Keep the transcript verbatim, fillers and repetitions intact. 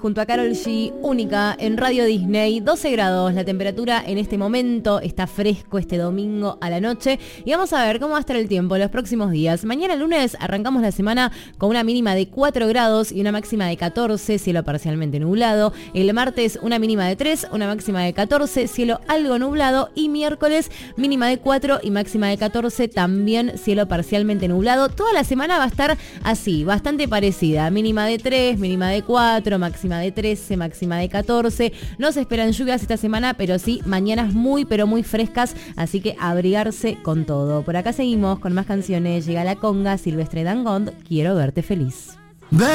Junto a Karol G, única en Radio Disney, doce grados la temperatura en este momento, está fresco este domingo a la noche y vamos a ver cómo va a estar el tiempo los próximos días. Mañana lunes arrancamos la semana con una mínima de cuatro grados y una máxima de catorce, cielo parcialmente nublado. El martes una mínima de tres, una máxima de catorce, cielo algo nublado y miércoles mínima de cuatro y máxima de catorce, también cielo parcialmente nublado. Toda la semana va a estar así, bastante parecida, mínima de tres, mínima de cuatro, máxima de trece, máxima de catorce. No se esperan lluvias esta semana, pero sí mañanas muy pero muy frescas, así que abrigarse con todo. Por acá seguimos con más canciones. Llega la conga, Silvestre Dangond, Quiero verte feliz.